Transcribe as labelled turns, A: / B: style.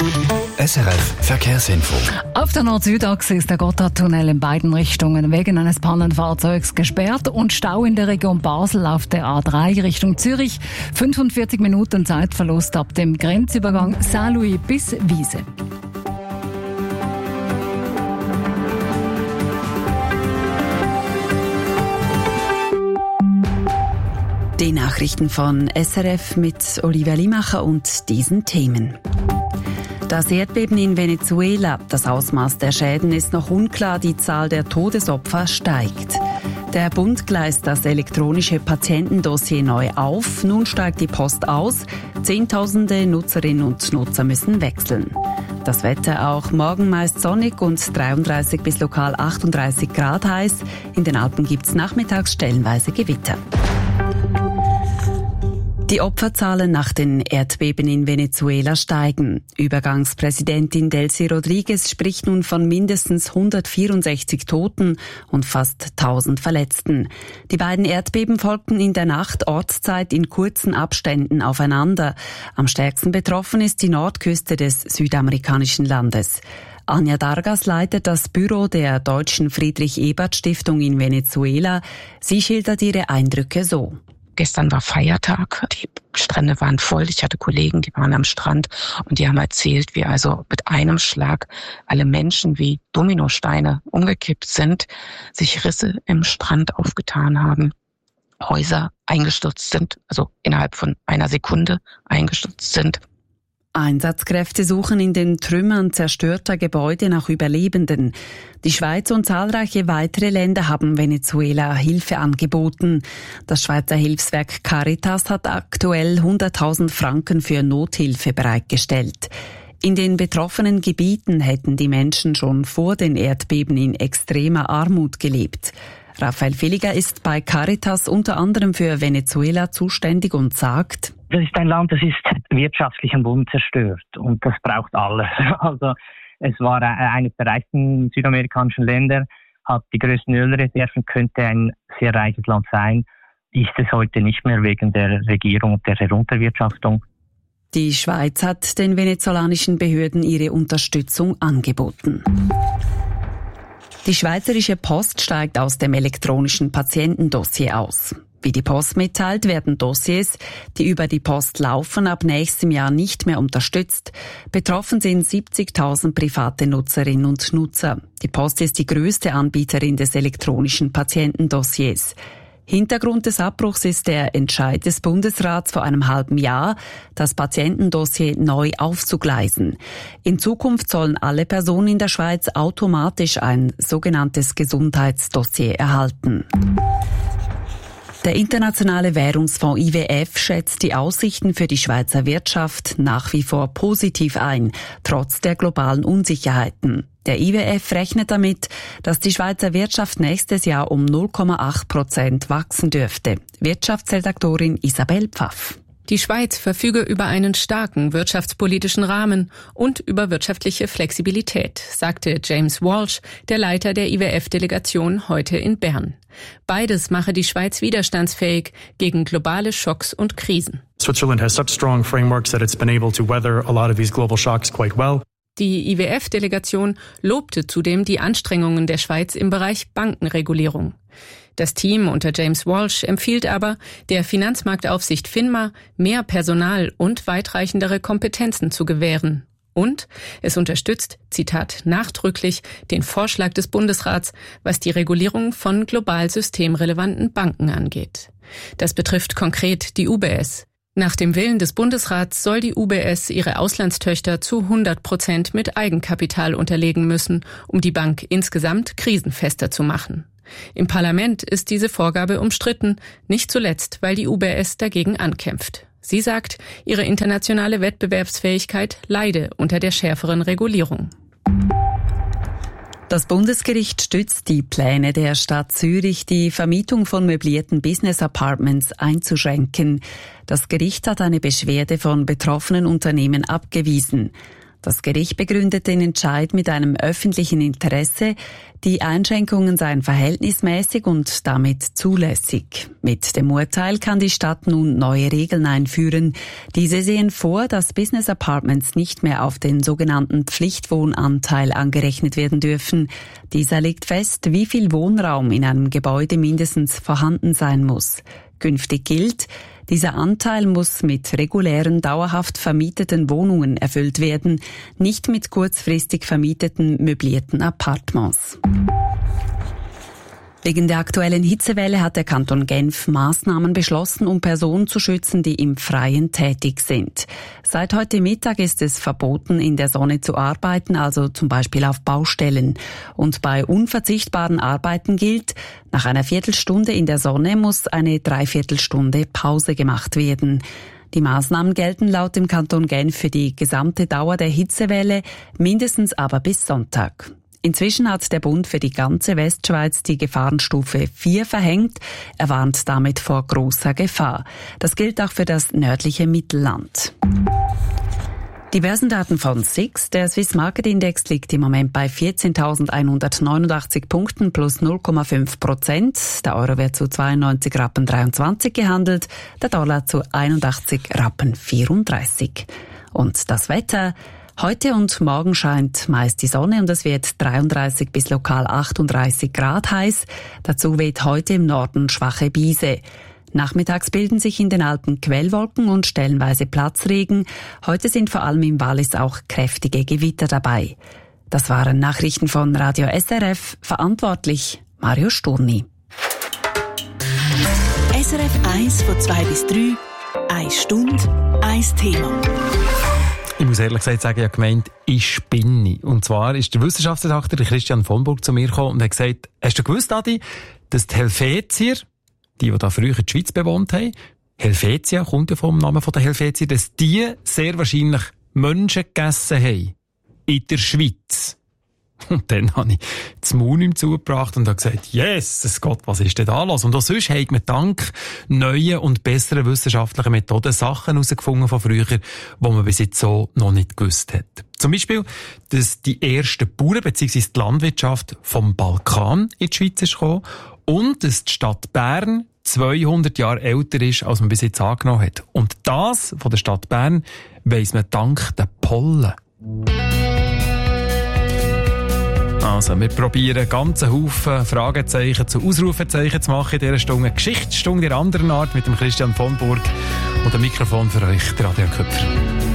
A: SRF Verkehrsinfo.
B: Auf der Nord-Süd-Achse ist der Gotthardtunnel in beiden Richtungen wegen eines Pannenfahrzeugs gesperrt und Stau in der Region Basel auf der A3 Richtung Zürich. 45 Minuten Zeitverlust ab dem Grenzübergang Saint-Louis bis Wiese.
C: Die Nachrichten von SRF mit Olivia Limacher und diesen Themen. Das Erdbeben in Venezuela. Das Ausmaß der Schäden ist noch unklar, die Zahl der Todesopfer steigt. Der Bund gleist das elektronische Patientendossier neu auf. Nun steigt die Post aus. Zehntausende Nutzerinnen und Nutzer müssen wechseln. Das Wetter auch morgen meist sonnig und 33 bis lokal 38 Grad heiß. In den Alpen gibt es nachmittags stellenweise Gewitter. Die Opferzahlen nach den Erdbeben in Venezuela steigen. Übergangspräsidentin Delcy Rodriguez spricht nun von mindestens 164 Toten und fast 1000 Verletzten. Die beiden Erdbeben folgten in der Nacht Ortszeit in kurzen Abständen aufeinander. Am stärksten betroffen ist die Nordküste des südamerikanischen Landes. Anja Dargas leitet das Büro der Deutschen Friedrich-Ebert-Stiftung in Venezuela. Sie schildert ihre Eindrücke so.
D: Gestern war Feiertag, die Strände waren voll, ich hatte Kollegen, die waren am Strand und die haben erzählt, wie also mit einem Schlag alle Menschen wie Dominosteine umgekippt sind, sich Risse im Strand aufgetan haben, Häuser eingestürzt sind, also innerhalb von einer Sekunde eingestürzt sind.
C: Einsatzkräfte suchen in den Trümmern zerstörter Gebäude nach Überlebenden. Die Schweiz und zahlreiche weitere Länder haben Venezuela Hilfe angeboten. Das Schweizer Hilfswerk Caritas hat aktuell 100.000 Franken für Nothilfe bereitgestellt. In den betroffenen Gebieten hätten die Menschen schon vor den Erdbeben in extremer Armut gelebt. Raphael Villiger ist bei Caritas unter anderem für Venezuela zuständig und sagt:
E: Das ist ein Land, das ist wirtschaftlich am Boden zerstört und das braucht alles. Also es war eines der reichsten südamerikanischen Länder, hat die größten Ölreserven, könnte ein sehr reiches Land sein, ist es heute nicht mehr wegen der Regierung und der Herunterwirtschaftung.
C: Die Schweiz hat den venezolanischen Behörden ihre Unterstützung angeboten. Die Schweizerische Post steigt aus dem elektronischen Patientendossier aus. Wie die Post mitteilt, werden Dossiers, die über die Post laufen, ab nächstem Jahr nicht mehr unterstützt. Betroffen sind 70.000 private Nutzerinnen und Nutzer. Die Post ist die größte Anbieterin des elektronischen Patientendossiers. Hintergrund des Abbruchs ist der Entscheid des Bundesrats vor einem halben Jahr, das Patientendossier neu aufzugleisen. In Zukunft sollen alle Personen in der Schweiz automatisch ein sogenanntes Gesundheitsdossier erhalten. Der Internationale Währungsfonds IWF schätzt die Aussichten für die Schweizer Wirtschaft nach wie vor positiv ein, trotz der globalen Unsicherheiten. Der IWF rechnet damit, dass die Schweizer Wirtschaft nächstes Jahr um 0,8% wachsen dürfte. Wirtschaftsredaktorin Isabel Pfaff.
F: Die Schweiz verfüge über einen starken wirtschaftspolitischen Rahmen und über wirtschaftliche Flexibilität, sagte James Walsh, der Leiter der IWF-Delegation, heute in Bern. Beides mache die Schweiz widerstandsfähig gegen globale Schocks und Krisen.
G: Switzerland has such strong frameworks that it's been able to weather a lot of these global shocks quite well.
F: Die IWF-Delegation lobte zudem die Anstrengungen der Schweiz im Bereich Bankenregulierung. Das Team unter James Walsh empfiehlt aber der Finanzmarktaufsicht FINMA, mehr Personal und weitreichendere Kompetenzen zu gewähren. Und es unterstützt, Zitat, nachdrücklich den Vorschlag des Bundesrats, was die Regulierung von global systemrelevanten Banken angeht. Das betrifft konkret die UBS. Nach dem Willen des Bundesrats soll die UBS ihre Auslandstöchter zu 100% mit Eigenkapital unterlegen müssen, um die Bank insgesamt krisenfester zu machen. Im Parlament ist diese Vorgabe umstritten, nicht zuletzt, weil die UBS dagegen ankämpft. Sie sagt, ihre internationale Wettbewerbsfähigkeit leide unter der schärferen Regulierung.
C: Das Bundesgericht stützt die Pläne der Stadt Zürich, die Vermietung von möblierten Business Apartments einzuschränken. Das Gericht hat eine Beschwerde von betroffenen Unternehmen abgewiesen. Das Gericht begründet den Entscheid mit einem öffentlichen Interesse. Die Einschränkungen seien verhältnismäßig und damit zulässig. Mit dem Urteil kann die Stadt nun neue Regeln einführen. Diese sehen vor, dass Business Apartments nicht mehr auf den sogenannten Pflichtwohnanteil angerechnet werden dürfen. Dieser legt fest, wie viel Wohnraum in einem Gebäude mindestens vorhanden sein muss. Künftig gilt, dieser Anteil muss mit regulären, dauerhaft vermieteten Wohnungen erfüllt werden, nicht mit kurzfristig vermieteten, möblierten Appartements. Wegen der aktuellen Hitzewelle hat der Kanton Genf Maßnahmen beschlossen, um Personen zu schützen, die im Freien tätig sind. Seit heute Mittag ist es verboten, in der Sonne zu arbeiten, also zum Beispiel auf Baustellen. Und bei unverzichtbaren Arbeiten gilt, nach einer Viertelstunde in der Sonne muss eine Dreiviertelstunde Pause gemacht werden. Die Maßnahmen gelten laut dem Kanton Genf für die gesamte Dauer der Hitzewelle, mindestens aber bis Sonntag. Inzwischen hat der Bund für die ganze Westschweiz die Gefahrenstufe 4 verhängt. Er warnt damit vor grosser Gefahr. Das gilt auch für das nördliche Mittelland. Die Börsendaten von SIX. Der Swiss Market Index liegt im Moment bei 14.189 Punkten plus 0,5%. Der Euro wird zu 92,23 Rappen gehandelt, der Dollar zu 81,34 Rappen. Und das Wetter. Heute und morgen scheint meist die Sonne und es wird 33 bis lokal 38 Grad heiß. Dazu weht heute im Norden schwache Brise. Nachmittags bilden sich in den Alpen Quellwolken und stellenweise Platzregen. Heute sind vor allem im Wallis auch kräftige Gewitter dabei. Das waren Nachrichten von Radio SRF. Verantwortlich Mario Sturni.
A: SRF 1 von 2 bis 3. 1 Stunde, 1 Thema.
H: Ich muss ehrlich gesagt sagen, ich habe gemeint, ich spinne. Und zwar ist der Wissenschaftsredakteur Christian von Burg zu mir gekommen und hat gesagt, hast du gewusst, Adi, dass die Helvetier, die da früher die Schweiz bewohnt haben, Helvetia kommt ja vom Namen der Helvetier, dass die sehr wahrscheinlich Menschen gegessen haben. In der Schweiz. Und dann habe ich das Maul ihm zugebracht und habe gesagt, Jesus Gott, was ist denn da los? Und auch sonst hat man dank neuen und besseren wissenschaftlichen Methoden Sachen herausgefunden von früher, die man bis jetzt so noch nicht gewusst hat. Zum Beispiel, dass die ersten Bauern bzw. die Landwirtschaft vom Balkan in die Schweiz ist gekommen und dass die Stadt Bern 200 Jahre älter ist, als man bis jetzt angenommen hat. Und das von der Stadt Bern weiss man dank der Pollen. Also, wir probieren einen ganzen Haufen Fragezeichen zu Ausrufezeichen zu machen in dieser Stunde. Eine Geschichtsstunde der anderen Art mit dem Christian von Burg und dem Mikrofon für euch, der Adrian Köpfer.